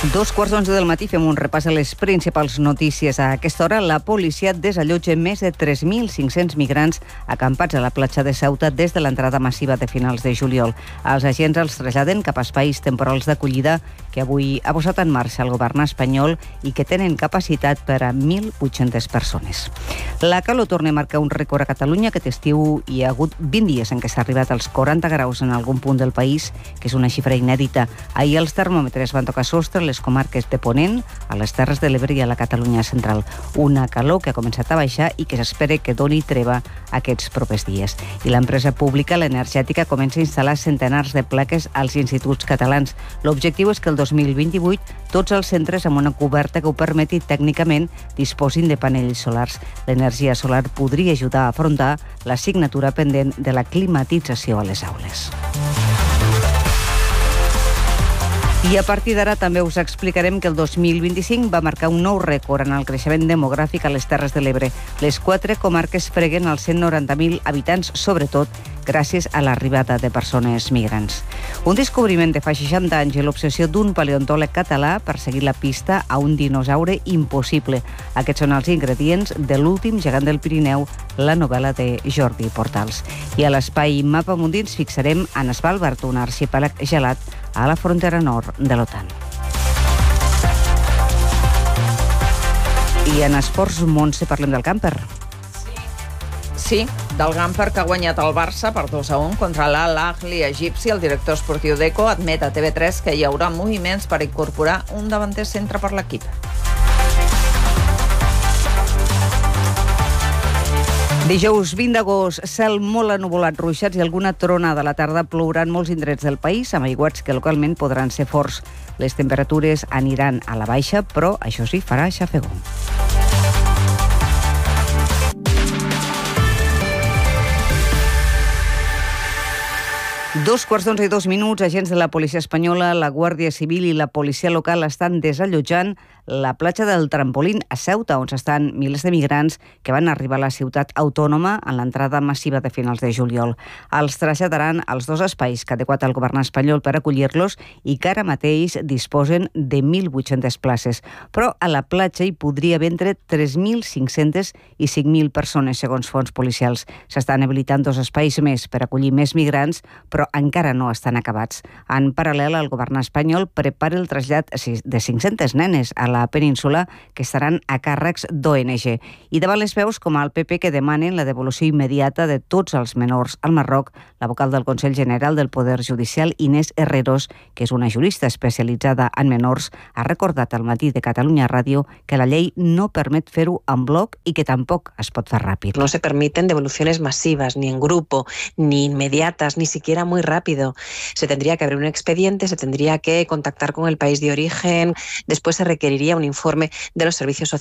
2:11 del matí fem un repàs a les principals notícies. A aquesta hora, la policia desallotja més de 3.500 migrants acampats a la platja de Ceuta des de l'entrada massiva de finals de juliol. Els agents els traslladen cap a espais temporals d'acollida que avui ha posat en marxa el govern espanyol i que tenen capacitat per a 1.800 persones. La calor torna a marcar un rècord a Catalunya. Aquest estiu hi ha hagut 20 dies en què s'ha arribat als 40 graus en algun punt del país, que és una xifra inèdita. Ahir els termòmetres van tocar sostre les comarques de Ponent, a les Terres de l'Ebre i a la Catalunya central. Una calor que ha començat a baixar i que s'espera que doni treva aquests propers dies. I l'empresa pública, l'energètica, comença a instal·lar centenars de plaques als instituts catalans. L'objectiu és que el 2028 tots els centres amb una coberta que ho permeti tècnicament disposin de panells solars. L'energia solar podria ajudar a afrontar l'assignatura pendent de la climatització a les aules. I a partir d'ara també us explicarem que el 2025 va marcar un nou rècord en el creixement demogràfic a les Terres de l'Ebre. Les 4 comarques freguen els 190.000 habitants, sobretot gràcies a l'arribada de persones migrants. Un descobriment de fa 60 anys i l'obsessió d'un paleontòleg català per seguir la pista a un dinosaure impossible. Aquests són els ingredients de l'últim gegant del Pirineu, la novel·la de Jordi Portals. I a l'espai Mapa Mundi ens fixarem en Svalbard, un arxipèlag gelat a la frontera nord de l'OTAN. I en esports, Montse, parlem del camper. Sí, del Gamper, que ha guanyat el Barça per 2-1 contra l'Al-Ahly egipci. El director esportiu d'Eco admet a TV3 que hi haurà moviments per incorporar un davanter centre per l'equip. Dijous 20 d'agost, cel molt ennuvolat, ruixats i alguna tronada a la tarda. Plourà en molts indrets del país, amb aiguats que localment podran ser forts. Les temperatures aniran a la baixa, però això sí, farà xafegó. Dos quarts d'onze i 2 minuts, agents de la policia espanyola, la Guàrdia Civil i la policia local estan desallotjant la platja del Trampolín a Ceuta, on estan milers de migrants que van arribar a la ciutat autònoma en l'entrada massiva de finals de juliol. Els traslladaran als 2 espais que ha adequat el govern espanyol per acollir-los i que ara mateix disposen de 1.800 places. Però a la platja hi podria haver entre 3.500 i 5.000 persones, segons fons policials. S'estan habilitant 2 espais més per acollir més migrants, però encara no estan acabats. En paral·lel, el govern espanyol prepara el trasllat de 500 nenes a la península que estaran a càrrecs d'ONG. I davant les veus com el PP que demanen la devolució immediata de tots els menors al Marroc, la vocal del Consell General del Poder Judicial, Inés Herreros, que és una jurista especialitzada en menors, ha recordat al matí de Catalunya Ràdio que la llei no permet fer-ho en bloc i que tampoc es pot fer ràpid. No se permiten devoluciones masivas, ni en grupo, ni inmediatas, ni siquiera muy rápido. Se tendría que abrir un expediente, se tendría que contactar con el país de origen, después se requeriría un informe de los servicios sociales